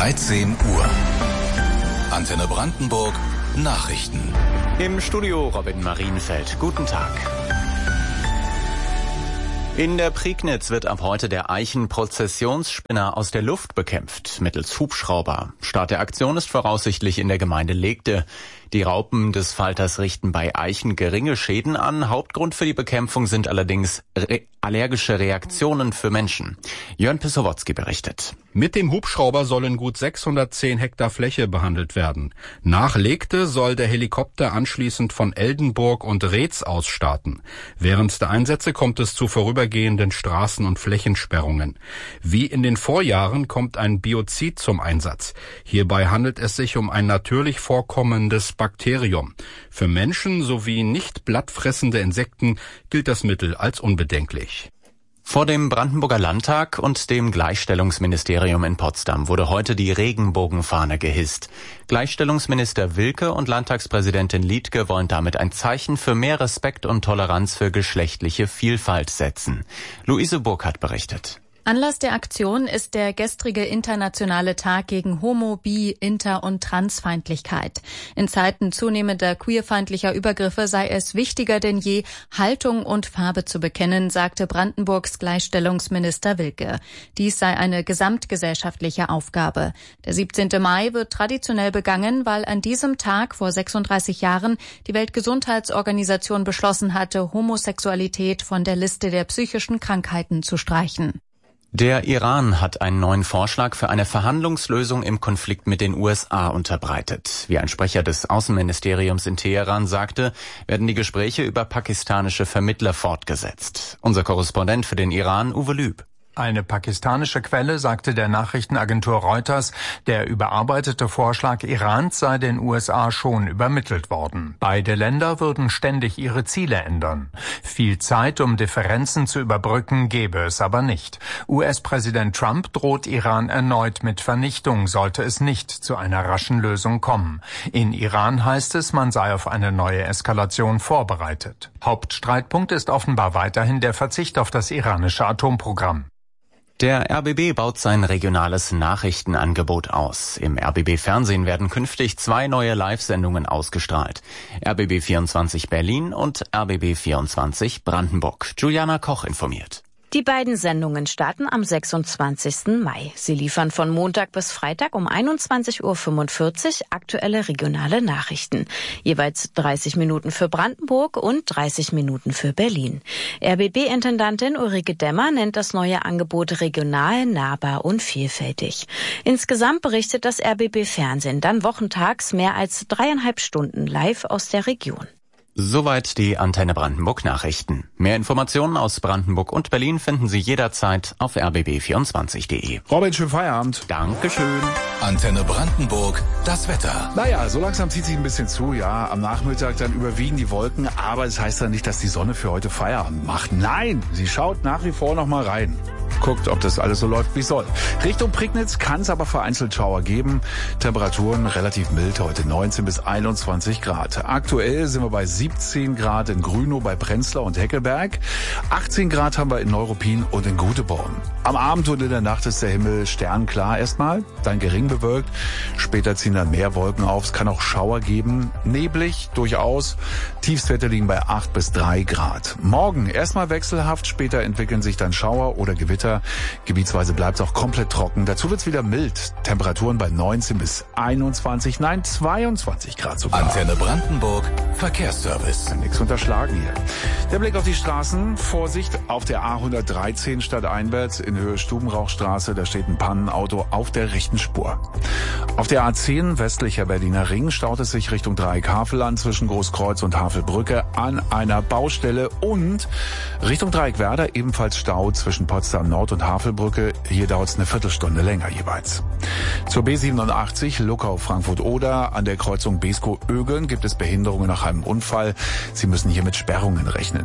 13 Uhr. Antenne Brandenburg Nachrichten. Im Studio Robin Marienfeld. Guten Tag. In der Prignitz wird ab heute der Eichen-Prozessionsspinner aus der Luft bekämpft, mittels Hubschrauber. Start der Aktion ist voraussichtlich in der Gemeinde Legde. Die Raupen des Falters richten bei Eichen geringe Schäden an. Hauptgrund für die Bekämpfung sind allerdings allergische Reaktionen für Menschen. Jörn Pissowotzki berichtet. Mit dem Hubschrauber sollen gut 610 Hektar Fläche behandelt werden. Nach Legde soll der Helikopter anschließend von Eldenburg und Reetz aus starten. Während der Einsätze kommt es zu vorübergehenden Straßen- und Flächensperrungen. Wie in den Vorjahren kommt ein Biozid zum Einsatz. Hierbei handelt es sich um ein natürlich vorkommendes Bakterium. Für Menschen sowie nicht blattfressende Insekten gilt das Mittel als unbedenklich. Vor dem Brandenburger Landtag und dem Gleichstellungsministerium in Potsdam wurde heute die Regenbogenfahne gehisst. Gleichstellungsminister Wilke und Landtagspräsidentin Liedtke wollen damit ein Zeichen für mehr Respekt und Toleranz für geschlechtliche Vielfalt setzen. Luise Burkhardt berichtet. Anlass der Aktion ist der gestrige internationale Tag gegen Homo-, Bi-, Inter- und Transfeindlichkeit. In Zeiten zunehmender queerfeindlicher Übergriffe sei es wichtiger denn je, Haltung und Farbe zu bekennen, sagte Brandenburgs Gleichstellungsminister Wilke. Dies sei eine gesamtgesellschaftliche Aufgabe. Der 17. Mai wird traditionell begangen, weil an diesem Tag vor 36 Jahren die Weltgesundheitsorganisation beschlossen hatte, Homosexualität von der Liste der psychischen Krankheiten zu streichen. Der Iran hat einen neuen Vorschlag für eine Verhandlungslösung im Konflikt mit den USA unterbreitet. Wie ein Sprecher des Außenministeriums in Teheran sagte, werden die Gespräche über pakistanische Vermittler fortgesetzt. Unser Korrespondent für den Iran, Uwe Lüb. Eine pakistanische Quelle sagte der Nachrichtenagentur Reuters, der überarbeitete Vorschlag Irans sei den USA schon übermittelt worden. Beide Länder würden ständig ihre Ziele ändern. Viel Zeit, um Differenzen zu überbrücken, gäbe es aber nicht. US-Präsident Trump droht Iran erneut mit Vernichtung, sollte es nicht zu einer raschen Lösung kommen. In Iran heißt es, man sei auf eine neue Eskalation vorbereitet. Hauptstreitpunkt ist offenbar weiterhin der Verzicht auf das iranische Atomprogramm. Der RBB baut sein regionales Nachrichtenangebot aus. Im RBB-Fernsehen werden künftig 2 neue Live-Sendungen ausgestrahlt. RBB 24 Berlin und RBB 24 Brandenburg. Juliana Koch informiert. Die beiden Sendungen starten am 26. Mai. Sie liefern von Montag bis Freitag um 21.45 Uhr aktuelle regionale Nachrichten. Jeweils 30 Minuten für Brandenburg und 30 Minuten für Berlin. RBB-Intendantin Ulrike Demmer nennt das neue Angebot regional, nahbar und vielfältig. Insgesamt berichtet das RBB-Fernsehen dann wochentags mehr als 3,5 Stunden live aus der Region. Soweit die Antenne Brandenburg Nachrichten. Mehr Informationen aus Brandenburg und Berlin finden Sie jederzeit auf rbb24.de. Robin, schönen Feierabend. Dankeschön. Antenne Brandenburg, das Wetter. Naja, so langsam zieht sich ein bisschen zu, ja. Am Nachmittag dann überwiegen die Wolken, aber das heißt ja nicht, dass die Sonne für heute Feierabend macht. Nein, sie schaut nach wie vor noch mal rein. Guckt, ob das alles so läuft, wie soll. Richtung Prignitz kann es aber vereinzelt Schauer geben. Temperaturen relativ mild heute, 19 bis 21 Grad. Aktuell sind wir bei 17 Grad in Grünow, bei Prenzlau und Heckelberg. 18 Grad haben wir in Neuruppin und in Göteborg. Am Abend und in der Nacht ist der Himmel sternklar erstmal, dann gering bewölkt. Später ziehen dann mehr Wolken auf. Es kann auch Schauer geben. Neblig durchaus. Tiefstwerte liegen bei 8 bis 3 Grad. Morgen erstmal wechselhaft, später entwickeln sich dann Schauer oder Gewitter. Gebietsweise bleibt es auch komplett trocken. Dazu wird es wieder mild. Temperaturen bei 19 bis 21, nein 22 Grad sogar. Antenne Brandenburg, Verkehrsservice. Nichts unterschlagen hier. Der Blick auf die Straßen. Vorsicht auf der A113 stadteinwärts in Höhe Stubenrauchstraße. Da steht ein Pannenauto auf der rechten Spur. Auf der A10 westlicher Berliner Ring staut es sich Richtung Dreieck Havelland zwischen Großkreuz und Havelbrücke an einer Baustelle und Richtung Dreieck Werder ebenfalls Stau zwischen Potsdam Nord und Havelbrücke. Hier dauert es eine Viertelstunde länger jeweils. Zur B87 Luckau Frankfurt-Oder an der Kreuzung Beeskow-Ögeln gibt es Behinderungen nach einem Unfall. Sie müssen hier mit Sperrungen rechnen.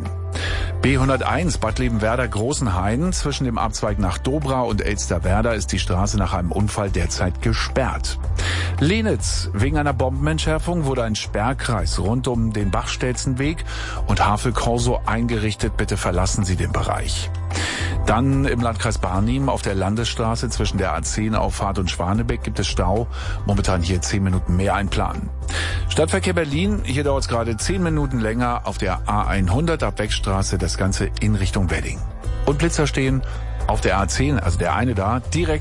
B101 Bad Lebenwerder Großenhain zwischen dem Abzweig nach Dobra und Elsterwerda ist die Straße nach einem Unfall derzeit gesperrt. Lenitz. Wegen einer Bombenentschärfung wurde ein Sperrkreis rund um den Bachstelzenweg und Havel-Corso eingerichtet. Bitte verlassen Sie den Bereich. Dann im Landkreis Barnim auf der Landesstraße zwischen der A10-Auffahrt und Schwanebeck gibt es Stau. Momentan hier 10 Minuten mehr einplanen. Stadtverkehr Berlin, hier dauert es gerade 10 Minuten länger auf der A100 ab Wegstraße, das Ganze in Richtung Wedding. Und Blitzer stehen auf der A10, also der eine da, direkt